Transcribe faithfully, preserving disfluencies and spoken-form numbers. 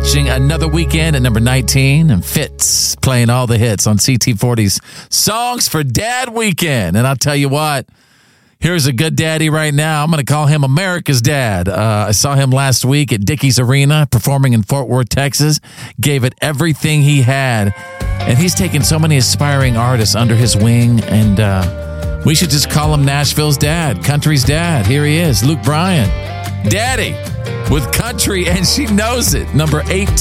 watching Another Weekend at number nineteen, and Fitz playing all the hits on C T forty's Songs for Dad Weekend. And I'll tell you what, here's a good daddy right now. I'm going to call him America's dad. Uh, I saw him last week at Dickies Arena performing in Fort Worth, Texas. Gave it everything he had. And he's taken so many aspiring artists under his wing. And uh, we should just call him Nashville's dad, country's dad. Here he is, Luke Bryan. Daddy with country, and she knows it. Number eighteen.